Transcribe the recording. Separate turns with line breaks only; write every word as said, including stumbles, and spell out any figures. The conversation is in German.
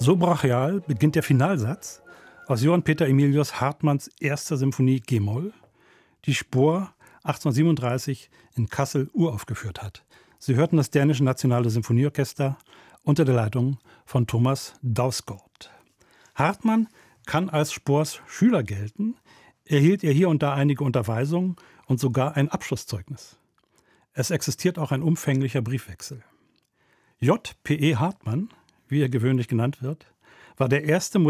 So brachial beginnt der Finalsatz aus Johann Peter Emilius Hartmanns erster Symphonie G-Moll, die Spohr achtzehnhundertsiebenunddreißig in Kassel uraufgeführt hat. Sie hörten das Dänische Nationale Symphonieorchester unter der Leitung von Thomas Dausgaard. Hartmann kann als Spohrs Schüler gelten, erhielt er hier und da einige Unterweisungen und sogar ein Abschlusszeugnis. Es existiert auch ein umfänglicher Briefwechsel. J P E Hartmann, wie er gewöhnlich genannt wird, war der erste